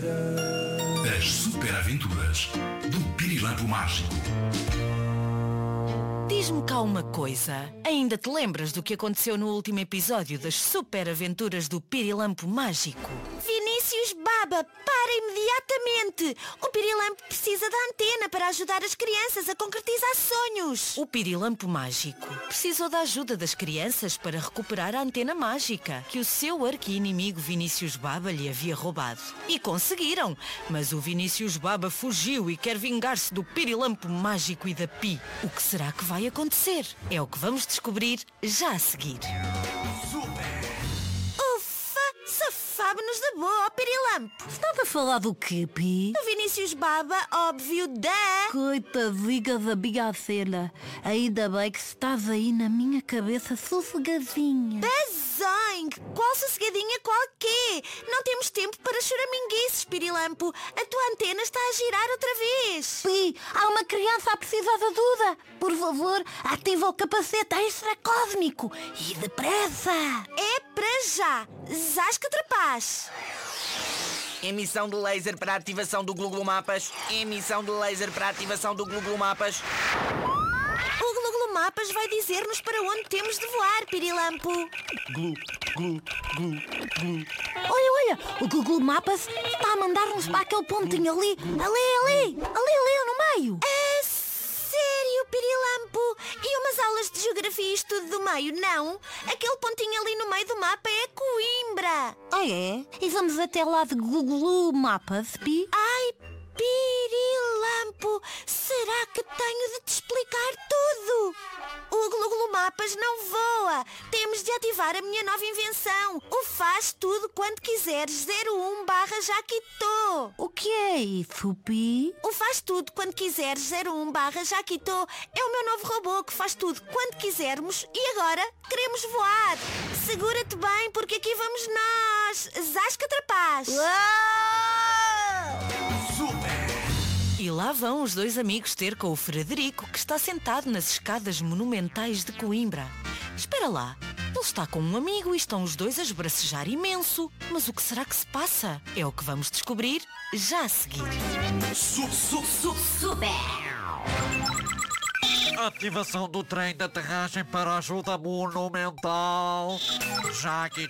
As super aventuras do Pirilampo Mágico. Diz-me cá uma coisa. Ainda te lembras do que aconteceu no último episódio das super aventuras do Pirilampo Mágico? Vinícius Baba, para imediatamente! O Pirilampo precisa da antena para ajudar as crianças a concretizar sonhos. O Pirilampo Mágico precisou da ajuda das crianças para recuperar a antena mágica que o seu arqui-inimigo Vinícius Baba lhe havia roubado. E conseguiram, mas o Vinícius Baba fugiu e quer vingar-se do Pirilampo Mágico e da Pi. O que será que vai acontecer? É o que vamos descobrir já a seguir. Safámos-nos de boa ao Pirilampo. Estava a falar do quê, Pi? O Vinícius Baba, óbvio, Coitadinha da minha cena. Ainda bem que estás aí na minha cabeça sossegadinha. Bazang! Qual sossegadinha, qual quê? Não temos tempo para choraminguices, Pirilampo. A tua antena está a girar outra vez. Pi, há uma criança a precisar de ajuda. Por favor, ativa o capacete extracósmico. E depressa! É para já. Zasca trapaz. Emissão de laser para ativação do Gluglumapas. Emissão de laser para ativação do Gluglumapas. O Gluglumapas vai dizer-nos para onde temos de voar, Pirilampo. Olha, o Google Maps está a mandar-nos para aquele pontinho ali no meio. Sério, Pirilampo? E umas aulas de geografia e estudo do meio, não? Aquele pontinho ali no meio do mapa é Coimbra. Ah, é? E vamos até lá de Google Maps, Pi? Ai, Pirilampo, será que tenho de te explicar tudo? O Gluglumapas não voa. Temos de ativar a minha nova invenção. O faz tudo quando quiseres 01/Jaquito. O que é isso, Pi? O faz tudo quando quiseres 01/Jaquito é o meu novo robô que faz tudo quando quisermos e agora queremos voar. Segura-te bem porque aqui vamos nós. Zasca trapaz. E lá vão os dois amigos ter com o Frederico, que está sentado nas escadas monumentais de Coimbra. Espera lá, ele está com um amigo e estão os dois a esbracejar imenso. Mas o que será que se passa? É o que vamos descobrir já a seguir. Ativação do trem de aterragem para ajuda monumental. Jaquito,